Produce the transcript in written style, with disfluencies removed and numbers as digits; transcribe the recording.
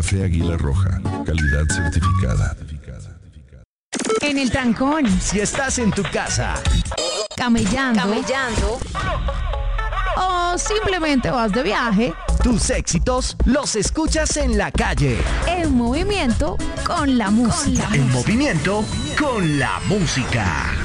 Café Águila Roja, calidad certificada. En el trancón, Si estás en tu casa, camellando o simplemente vas de viaje, tus éxitos los escuchas en la calle. en movimiento con la música. En movimiento con la música.